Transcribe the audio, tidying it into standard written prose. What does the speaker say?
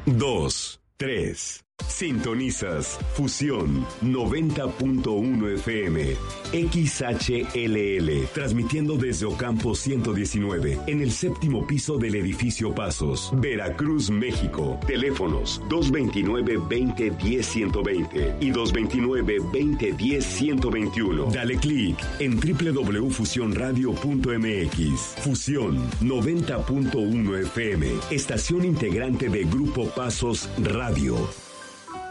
2, 3. Sintonizas Fusión 90.1 FM XHLL, transmitiendo desde Ocampo 119 en el séptimo piso del edificio Pasos, Veracruz, México. Teléfonos 229-2010-120 y 229-2010-121. Dale clic en www.fusionradio.mx. Fusión 90.1 FM, estación integrante de Grupo Pasos Radio.